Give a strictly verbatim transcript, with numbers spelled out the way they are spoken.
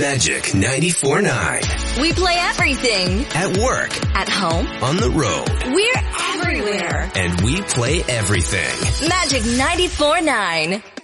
Magic ninety-four point nine. We play everything. At work. At home. On the road. We're everywhere. And we play everything. Magic ninety-four point nine.